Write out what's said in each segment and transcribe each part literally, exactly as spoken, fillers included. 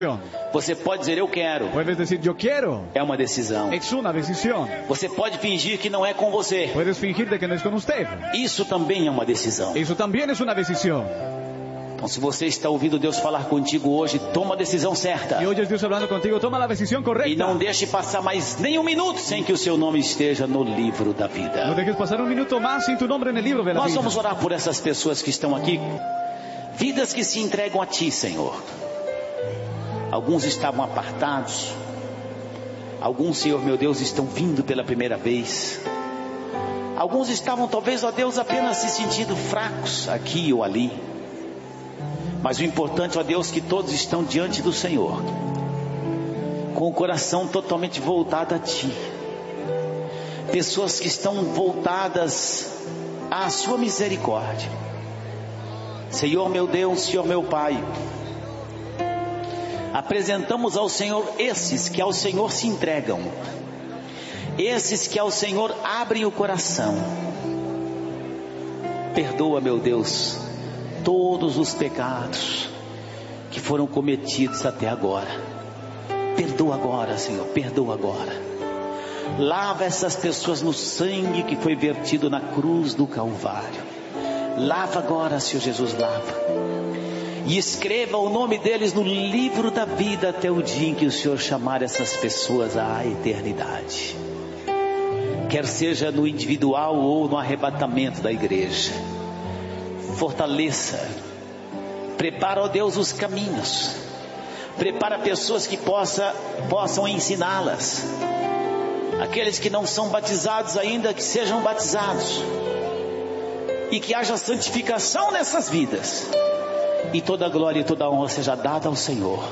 Você pode dizer eu quero. Puedes decir yo quiero. É uma decisão. Es una decisión. Você pode fingir que não é com você. Puedes fingir de que no es con usted. Isso também é uma decisão. Eso también es una decisión. Então, se você está ouvindo Deus falar contigo hoje, toma a decisão certa. Y oyes Dios hablando contigo, toma la decisión correcta. E não deixe passar mais nem um minuto sem que o seu nome esteja no livro da vida. No dejes pasar un minuto más sin tu nombre en el libro de la Nós vida. vamos orar por essas pessoas que estão aqui. Vidas que se entregam a Ti, Senhor. Alguns estavam apartados. Alguns, Senhor meu Deus, estão vindo pela primeira vez. Alguns estavam talvez, ó Deus, apenas se sentindo fracos aqui ou ali. Mas o importante, ó Deus, que todos estão diante do Senhor, com o coração totalmente voltado a Ti. Pessoas que estão voltadas à Sua misericórdia. Senhor meu Deus, Senhor meu Pai, apresentamos ao Senhor esses que ao Senhor se entregam, esses que ao Senhor abrem o coração. Perdoa, meu Deus, todos os pecados que foram cometidos até agora. Perdoa agora, Senhor, perdoa agora. Lava essas pessoas no sangue que foi vertido na cruz do Calvário. Lava agora, Senhor Jesus, lava. E escreva o nome deles no livro da vida até o dia em que o Senhor chamar essas pessoas à eternidade. Quer seja no individual ou no arrebatamento da igreja. Fortaleça. Prepara, ó Deus, os caminhos. Prepara pessoas que possa, possam ensiná-las. Aqueles que não são batizados ainda, que sejam batizados. E que haja santificação nessas vidas. E toda a glória e toda a honra seja dada ao Senhor.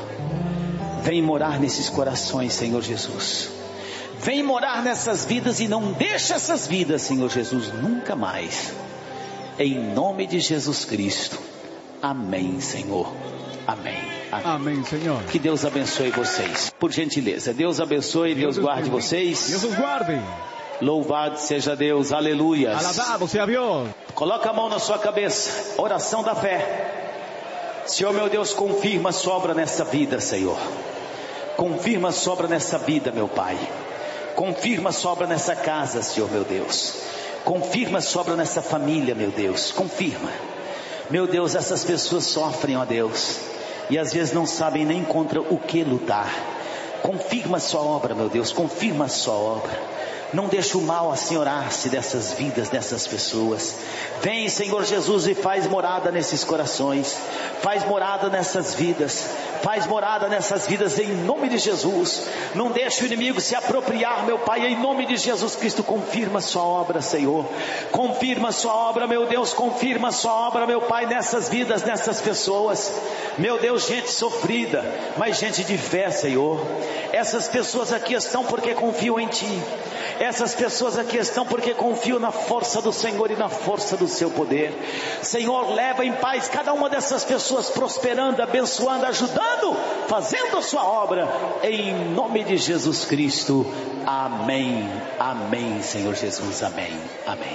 Vem morar nesses corações, Senhor Jesus. Vem morar nessas vidas e não deixa essas vidas, Senhor Jesus, nunca mais. Em nome de Jesus Cristo. Amém, Senhor. Amém. Amém. Amém, Senhor. Que Deus abençoe vocês. Por gentileza, Deus abençoe, Deus, Deus guarde Deus, vocês. Deus os guarde. Louvado seja Deus, aleluia. Alabado sea Deus. Coloca a mão na sua cabeça. Oração da fé. Senhor meu Deus, confirma a sua obra nessa vida, Senhor. Confirma a sua obra nessa vida, meu Pai. Confirma a sua obra nessa casa, Senhor meu Deus. Confirma a sua obra nessa família, meu Deus. Confirma. Meu Deus, essas pessoas sofrem, ó Deus, e às vezes não sabem nem contra o que lutar. Confirma a sua obra, meu Deus. Confirma a sua obra. Não deixa o mal assenhorar-se dessas vidas, dessas pessoas. Vem, Senhor Jesus, e faz morada nesses corações. Faz morada nessas vidas. Faz morada nessas vidas em nome de Jesus. Não deixa o inimigo se apropriar, meu Pai, em nome de Jesus Cristo. Confirma a sua obra, Senhor. Confirma a sua obra, meu Deus. Confirma a sua obra, meu Pai, nessas vidas, nessas pessoas. Meu Deus, gente sofrida, mas gente de fé, Senhor. Essas pessoas aqui estão porque confiam em Ti. Essas pessoas aqui estão porque confiam na força do Senhor e na força do Seu poder. Senhor, leva em paz cada uma dessas pessoas, prosperando, abençoando, ajudando, fazendo a Sua obra, em nome de Jesus Cristo. Amém, amém, Senhor Jesus, amém, amém.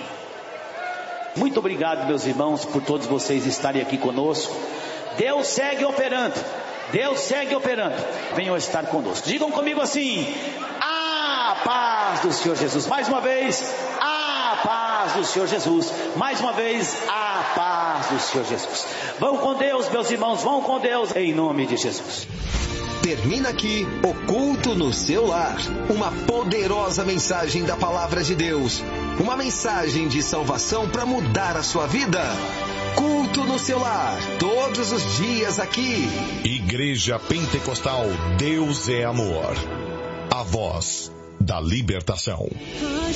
Muito obrigado, meus irmãos, por todos vocês estarem aqui conosco. Deus segue operando, Deus segue operando. Venham estar conosco. Digam comigo assim: a paz do Senhor Jesus. Mais uma vez, a paz do Senhor Jesus. Mais uma vez, a paz do Senhor Jesus. Vão com Deus, meus irmãos, vão com Deus, em nome de Jesus. Termina aqui o Culto no Seu Lar. Uma poderosa mensagem da Palavra de Deus. Uma mensagem de salvação para mudar a sua vida. Culto no Seu Lar, todos os dias aqui. Igreja Pentecostal Deus é Amor. A voz da libertação.